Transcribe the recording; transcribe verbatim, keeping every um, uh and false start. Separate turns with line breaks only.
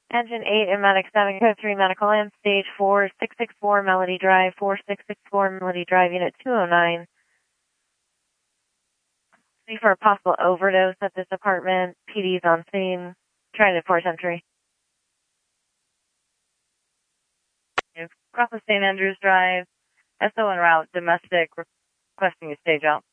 Engine eight and Medic seven, code three medical in, stage four, six six four Melody Drive, four six six four Melody Drive, unit two oh nine. See for a possible overdose at this apartment. P D's on scene. Trying to force entry. Across the Saint Andrews Drive, S O en route, domestic, requesting you stage out.